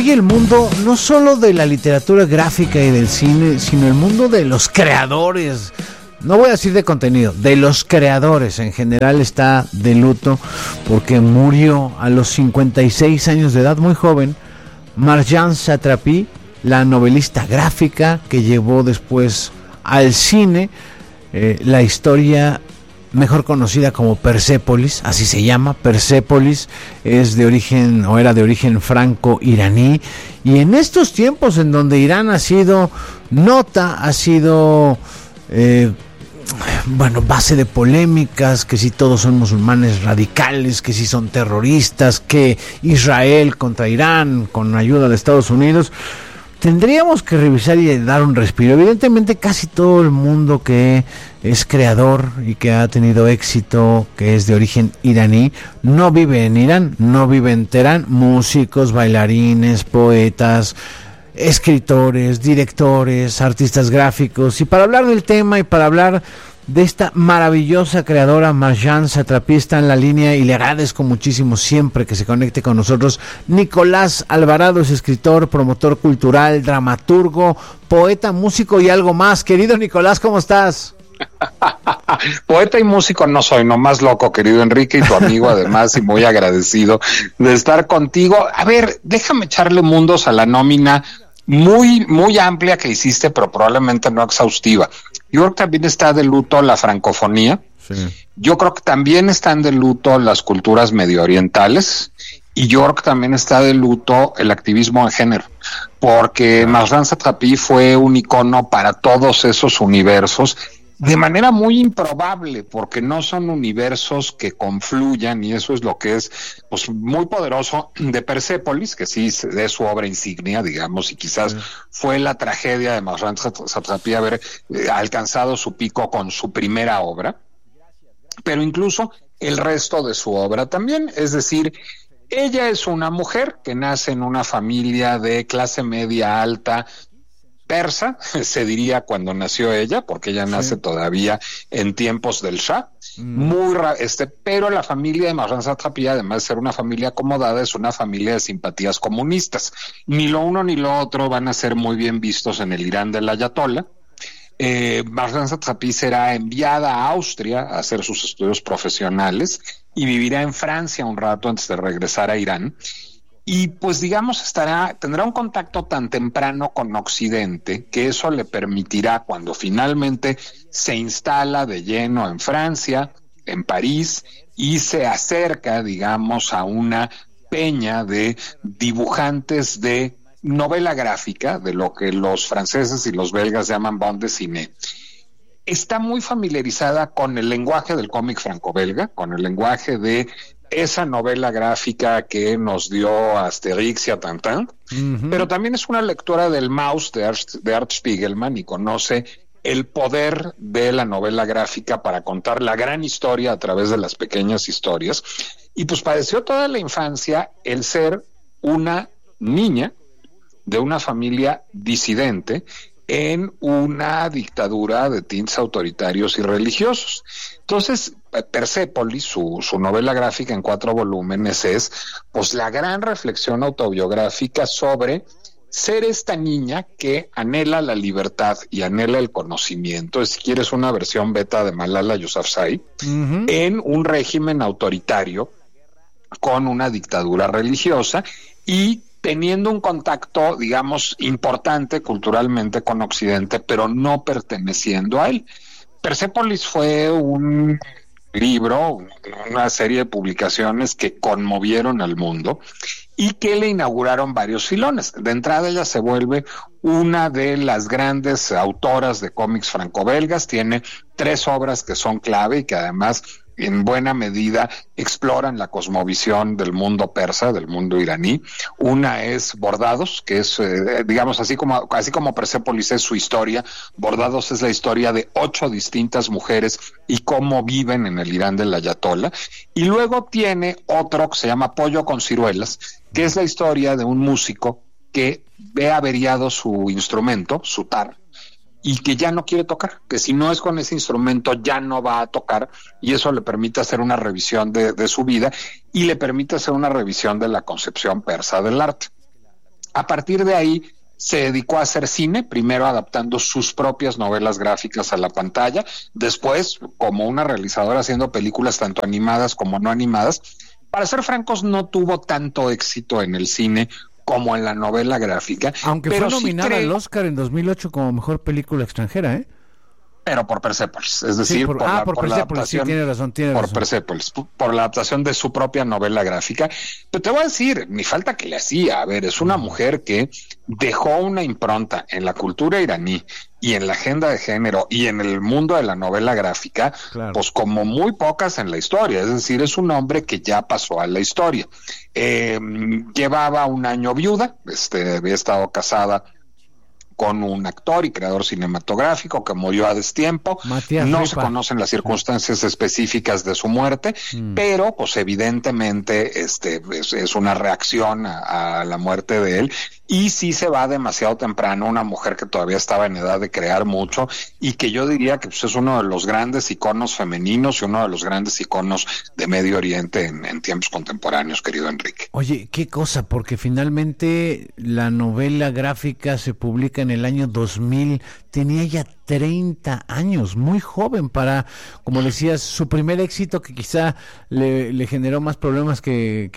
Y el mundo no solo de la literatura gráfica y del cine, sino el mundo de los creadores. No voy a decir de contenido, de los creadores en general está de luto porque murió a los 56 años de edad, muy joven, Marjane Satrapi, la novelista gráfica que llevó después al cine la historia mejor conocida como Persépolis, así se llama. Persépolis es de origen, o era de origen franco-iraní, y en estos tiempos en donde Irán ha sido nota, ha sido base de polémicas, que si todos son musulmanes radicales, que si son terroristas, que Israel contra Irán con ayuda de Estados Unidos, tendríamos que revisar y dar un respiro. Evidentemente casi todo el mundo que es creador y que ha tenido éxito, que es de origen iraní, no vive en Irán, no vive en Teherán. Músicos, bailarines, poetas, escritores, directores, artistas gráficos. Y para hablar del tema y para hablar de esta maravillosa creadora, Marjane Satrapi, está en la línea y le agradezco muchísimo siempre que se conecte con nosotros. Nicolás Alvarado es escritor, promotor cultural, dramaturgo, poeta, músico y algo más. Querido Nicolás, ¿cómo estás? Poeta y músico no soy, nomás loco, querido Enrique, y tu amigo además, y muy agradecido de estar contigo. A ver, déjame echarle mundos a la nómina muy, muy amplia que hiciste, pero probablemente no exhaustiva. Yo creo que también está de luto la francofonía. Sí. Yo creo que también están de luto las culturas medio orientales. Y yo creo que también está de luto el activismo de género. Porque Marjane Satrapi fue un icono para todos esos universos, de manera muy improbable, porque no son universos que confluyan, y eso es lo que es pues muy poderoso de Persépolis, que sí es su obra insignia, digamos, y quizás fue la tragedia de Marjane Satrapi haber alcanzado su pico con su primera obra, pero incluso el resto de su obra también. Es decir, ella es una mujer que nace en una familia de clase media alta persa, se diría cuando nació ella, porque ella nace todavía en tiempos del Shah, pero la familia de Marjane Satrapi, además de ser una familia acomodada, es una familia de simpatías comunistas. Ni lo uno ni lo otro van a ser muy bien vistos en el Irán del Ayatollah. Marjane Satrapi será enviada a Austria a hacer sus estudios profesionales y vivirá en Francia un rato antes de regresar a Irán. Y pues digamos tendrá un contacto tan temprano con Occidente que eso le permitirá, cuando finalmente se instala de lleno en Francia, en París, y se acerca, digamos, a una peña de dibujantes de novela gráfica, de lo que los franceses y los belgas llaman bande dessinée. Está muy familiarizada con el lenguaje del cómic franco-belga, con el lenguaje de esa novela gráfica que nos dio Asterix y a Tintín, pero también es una lectora del Maus de Art Spiegelman y conoce el poder de la novela gráfica para contar la gran historia a través de las pequeñas historias. Y pues padeció toda la infancia el ser una niña de una familia disidente en una dictadura de tintes autoritarios y religiosos. Entonces, Persépolis, su novela gráfica en 4 volúmenes, es pues la gran reflexión autobiográfica sobre ser esta niña que anhela la libertad y anhela el conocimiento, si quieres una versión beta de Malala Yousafzai, en un régimen autoritario con una dictadura religiosa y teniendo un contacto, digamos, importante culturalmente con Occidente, pero no perteneciendo a él. Persépolis fue un libro, una serie de publicaciones que conmovieron al mundo y que le inauguraron varios filones. De entrada, ella se vuelve una de las grandes autoras de cómics franco-belgas, tiene 3 obras que son clave y que además en buena medida exploran la cosmovisión del mundo persa, del mundo iraní. Una es Bordados, que es, digamos, así como Persépolis es su historia, Bordados es la historia de 8 distintas mujeres y cómo viven en el Irán del Ayatollah. Y luego tiene otro que se llama Pollo con ciruelas, que es la historia de un músico que ve averiado su instrumento, su tar, y que ya no quiere tocar, que si no es con ese instrumento ya no va a tocar, y eso le permite hacer una revisión de su vida y le permite hacer una revisión de la concepción persa del arte. A partir de ahí se dedicó a hacer cine, primero adaptando sus propias novelas gráficas a la pantalla, después como una realizadora haciendo películas tanto animadas como no animadas. Para ser francos, no tuvo tanto éxito en el cine como en la novela gráfica. Aunque pero fue nominada al Oscar en 2008 como mejor película extranjera, ¿eh? Pero por Persepolis, es decir, sí, por Persepolis, sí, tiene razón. Persepolis, por la adaptación de su propia novela gráfica. Pero te voy a decir, ni falta que le hacía. A ver, es una mujer que dejó una impronta en la cultura iraní y en la agenda de género y en el mundo de la novela gráfica, claro, pues como muy pocas en la historia. Es decir, es un hombre que ya pasó a la historia. Llevaba un año viuda, había estado casada con un actor y creador cinematográfico que murió a destiempo. Matías no Ripa. Se conocen las circunstancias específicas de su muerte, pero pues evidentemente es una reacción a la muerte de él. Y sí se va demasiado temprano, una mujer que todavía estaba en edad de crear mucho y que yo diría que pues, es uno de los grandes iconos femeninos y uno de los grandes iconos de Medio Oriente en tiempos contemporáneos, querido Enrique. Oye, qué cosa, porque finalmente la novela gráfica se publica en el año 2000, tenía ya 30 años, muy joven para, como decías, su primer éxito que quizá le generó más problemas que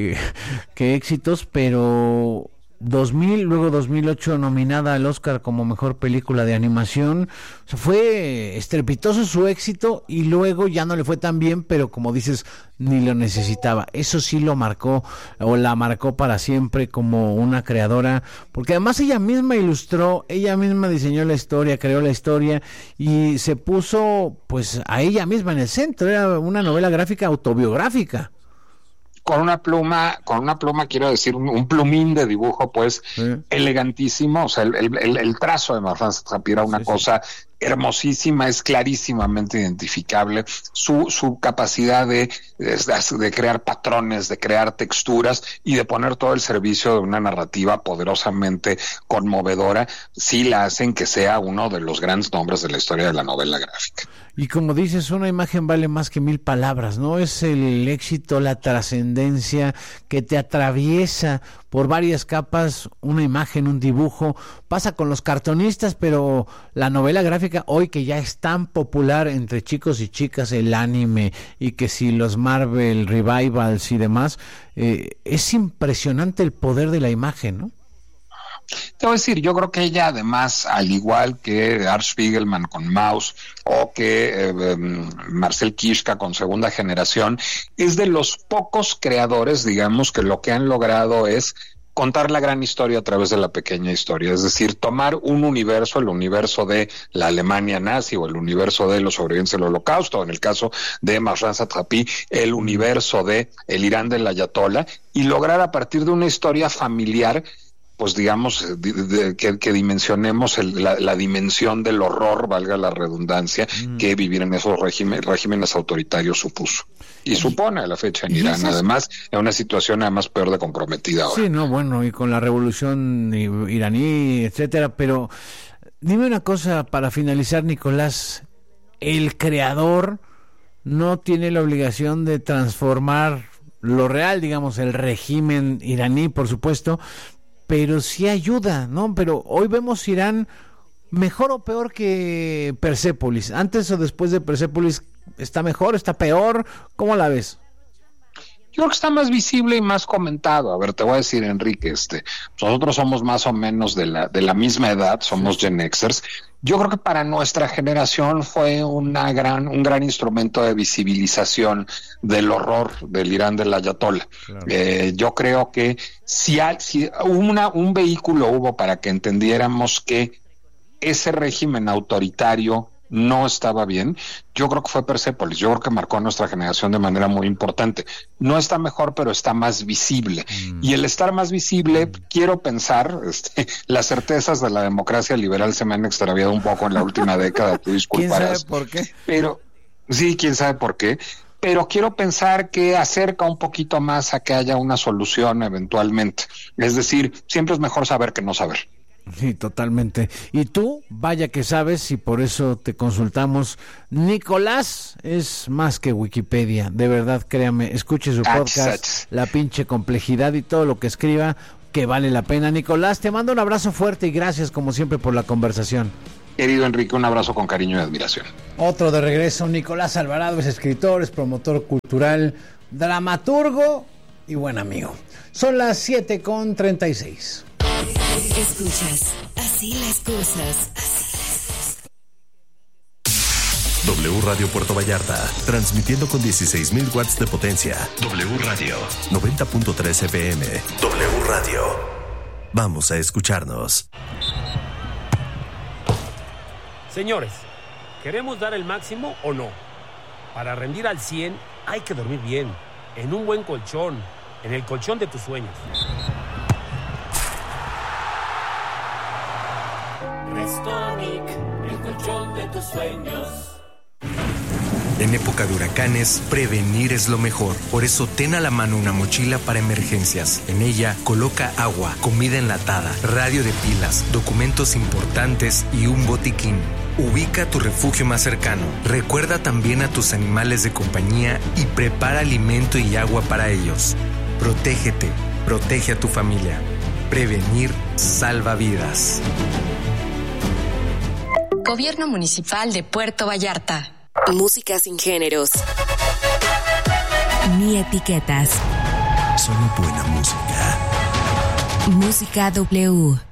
éxitos, pero 2000, luego 2008 nominada al Oscar como mejor película de animación. O sea, fue estrepitoso su éxito y luego ya no le fue tan bien, pero como dices, ni lo necesitaba. Eso sí lo marcó, o la marcó para siempre como una creadora, porque además ella misma ilustró, ella misma diseñó la historia, creó la historia y se puso pues a ella misma en el centro. Era una novela gráfica autobiográfica. Con una pluma, quiero decir, un plumín de dibujo, pues, elegantísimo. O sea, el trazo de Marfan Satrapi era una cosa hermosísima, es clarísimamente identificable. Su capacidad de crear patrones, de crear texturas y de poner todo el servicio de una narrativa poderosamente conmovedora, sí la hacen que sea uno de los grandes nombres de la historia de la novela gráfica. Y como dices, una imagen vale más que 1000 palabras, ¿no? Es el éxito, la trascendencia que te atraviesa por varias capas, una imagen, un dibujo. Pasa con los cartonistas, pero la novela gráfica hoy que ya es tan popular entre chicos y chicas, el anime, y que si los Marvel Revivals y demás, es impresionante el poder de la imagen, ¿no? Te voy a decir, yo creo que ella además, al igual que Art Spiegelman con Maus o que Marcel Kiszka con Segunda Generación, es de los pocos creadores, digamos, que lo que han logrado es contar la gran historia a través de la pequeña historia, es decir, tomar un universo, el universo de la Alemania nazi o el universo de los sobrevivientes del Holocausto, en el caso de Marfan Satrapi, el universo de el Irán del Ayatollah, y lograr a partir de una historia familiar, pues digamos, que dimensionemos la dimensión del horror, valga la redundancia, que vivir en esos regímenes autoritarios supuso. Y supone a la fecha en Irán, además, en una situación además peor de comprometida ahora. Sí, no, bueno, y con la revolución iraní, etcétera, pero dime una cosa para finalizar, Nicolás, el creador no tiene la obligación de transformar lo real, digamos, el régimen iraní, por supuesto, pero sí ayuda, ¿no? Pero hoy vemos Irán mejor o peor que Persépolis. Antes o después de Persépolis, ¿está mejor, está peor? ¿Cómo la ves? Yo creo que está más visible y más comentado. A ver, te voy a decir, Enrique, nosotros somos más o menos de la misma edad, somos Gen Xers. Yo creo que para nuestra generación fue un gran instrumento de visibilización del horror del Irán del Ayatollah. Claro. Yo creo que si un vehículo hubo para que entendiéramos que ese régimen autoritario no estaba bien, yo creo que fue Persépolis. Yo creo que marcó a nuestra generación de manera muy importante. No está mejor, pero está más visible. Y el estar más visible, quiero pensar, las certezas de la democracia liberal se me han extraviado un poco en la última década, tú disculparás. ¿Quién sabe por qué? Pero, sí, quién sabe por qué. Pero quiero pensar que acerca un poquito más a que haya una solución eventualmente. Es decir, siempre es mejor saber que no saber. Sí, totalmente. Y tú, vaya que sabes, y por eso te consultamos. Nicolás es más que Wikipedia, de verdad, créame, escuche su podcast, La Pinche Complejidad, y todo lo que escriba, que vale la pena. Nicolás, te mando un abrazo fuerte y gracias como siempre por la conversación. Querido Enrique, un abrazo con cariño y admiración. Otro de regreso, Nicolás Alvarado es escritor, es promotor cultural, dramaturgo y buen amigo. Son las 7:36. Escuchas, así las cosas. W Radio Puerto Vallarta, transmitiendo con 16,000 watts de potencia. W Radio, 90.3 FM. W Radio. Vamos a escucharnos. Señores, ¿queremos dar el máximo o no? Para rendir al 100 hay que dormir bien, en un buen colchón, en el colchón de tus sueños. Restonic, el colchón de tus sueños. En época de huracanes, prevenir es lo mejor. Por eso ten a la mano una mochila para emergencias. En ella coloca agua, comida enlatada, radio de pilas, documentos importantes y un botiquín. Ubica tu refugio más cercano. Recuerda también a tus animales de compañía y prepara alimento y agua para ellos. Protégete, protege a tu familia. Prevenir salva vidas. Gobierno Municipal de Puerto Vallarta. Música sin géneros ni etiquetas. Solo buena música. Música W.